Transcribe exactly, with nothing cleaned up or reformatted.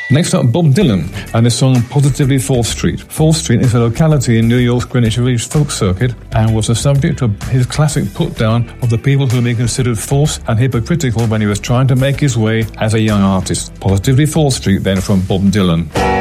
Next up, Bob Dylan and his song Positively fourth Street. fourth Street is a locality in New York's Greenwich Village folk circuit and was the subject of his classic put-down of the people whom he considered false and hypocritical when he was trying to make his way as a young artist. Positively fourth Street then from Bob Dylan.